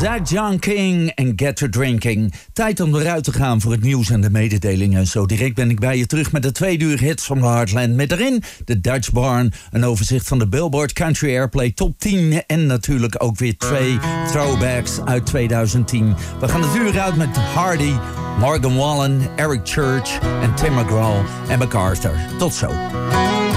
Zach John King en Get to Drinking. Tijd om eruit te gaan voor het nieuws en de mededelingen. Zo direct ben ik bij je terug met de 2 uur hits van de Heartland. Met daarin de Dutch Barn, een overzicht van de Billboard Country Airplay Top 10... en natuurlijk ook weer 2 throwbacks uit 2010. We gaan het uur uit met Hardy, Morgan Wallen, Eric Church en Tim McGraw en MacArthur. Tot zo.